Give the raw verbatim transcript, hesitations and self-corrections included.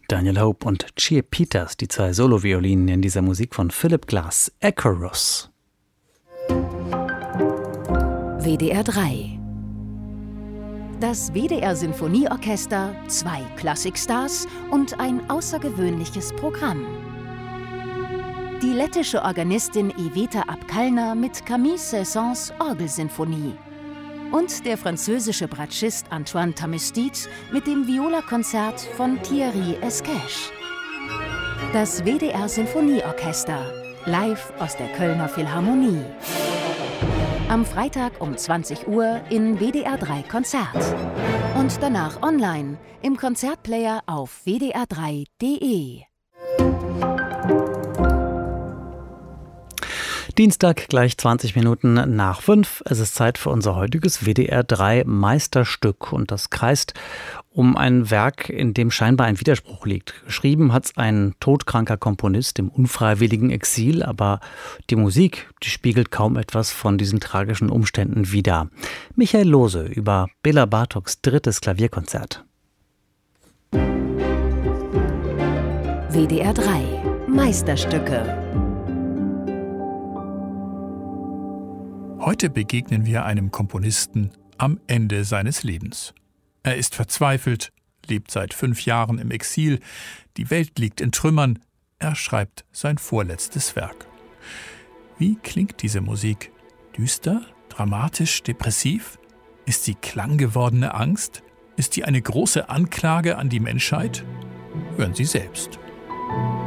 Daniel Hope und Chea Peters, die zwei Solo-Violinen in dieser Musik von Philip Glass. Icarus. W D R drei. Das W D R Sinfonieorchester, zwei Klassikstars und ein außergewöhnliches Programm. Die lettische Organistin Iveta Abkalner mit Camille Saint-Saëns Orgelsinfonie. Und der französische Bratschist Antoine Tamestit mit dem Viola-Konzert von Thierry Esquèche. Das W D R Sinfonieorchester, live aus der Kölner Philharmonie. Am Freitag um zwanzig Uhr in W D R drei Konzert. Und danach online im Konzertplayer auf w d r drei punkt d e. Dienstag gleich zwanzig Minuten nach fünf. Es ist Zeit für unser heutiges W D R drei Meisterstück. Und das kreist um ein Werk, in dem scheinbar ein Widerspruch liegt. Geschrieben hat es ein todkranker Komponist im unfreiwilligen Exil, aber die Musik, die spiegelt kaum etwas von diesen tragischen Umständen wider. Michael Lohse über Bela Bartoks drittes Klavierkonzert. W D R drei Meisterstücke. Heute begegnen wir einem Komponisten am Ende seines Lebens. Er ist verzweifelt, lebt seit fünf Jahren im Exil, die Welt liegt in Trümmern, er schreibt sein vorletztes Werk. Wie klingt diese Musik? Düster, dramatisch, depressiv? Ist sie klanggewordene Angst? Ist sie eine große Anklage an die Menschheit? Hören Sie selbst.